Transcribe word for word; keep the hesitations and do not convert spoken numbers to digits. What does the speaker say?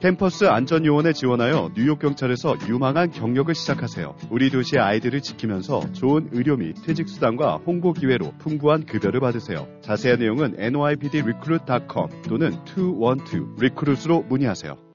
캠퍼스 안전요원에 지원하여 뉴욕 경찰에서 유망한 경력을 시작하세요. 우리 도시의 아이들을 지키면서 좋은 의료 및 퇴직수당과 홍보 기회로 풍부한 급여를 받으세요. 자세한 내용은 엔 와이 피 디 리크루트 닷 컴 또는 이일이 리크루트로 문의하세요.